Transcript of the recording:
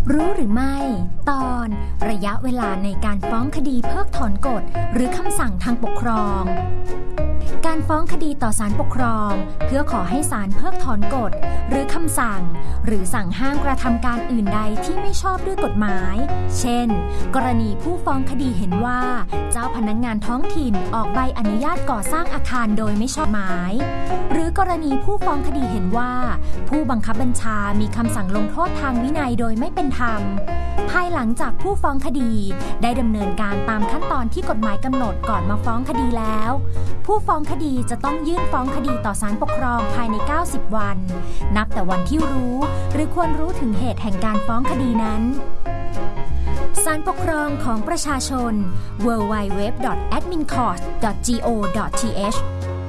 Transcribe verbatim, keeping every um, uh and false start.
รู้หรือไม่ตอนระยะเวลาในการฟ้องคดีเพิกถอนกฎหรือคำสั่งทางปกครองการฟ้องคดีต่อศาลปกครองเพื่อขอให้ศาลเพิกถอนกฎหรือคำสั่งหรือสั่งห้ามกระทำการอื่นใดที่ไม่ชอบด้วยกฎหมายเช่นกรณีผู้ฟ้องคดีเห็นว่าเจ้าพนักงานท้องถิ่นออกใบอนุญาตก่อสร้างอาคารโดยไม่ชอบหมายหรือกรณีผู้ฟ้องคดีเห็นว่าผู้บังคับบัญชามีคำสั่งลงโทษทางวินัยโดยไม่เป็นธรรมภายหลังจากผู้ฟ้องคดีได้ดำเนินการตามขั้นตอนที่กฎหมายกำหนดก่อนมาฟ้องคดีแล้วผู้ฟ้องคดีจะต้องยื่นฟ้องคดีต่อศาลปกครองภายในเก้าสิบวันนับแต่วันที่รู้หรือควรรู้ถึงเหตุแห่งการฟ้องคดีนั้นศาลปกครองของประชาชน ดับเบิลยู ดับเบิลยู ดับเบิลยู ดอท แอดมินคอร์ท ดอท โก ดอท ที เอช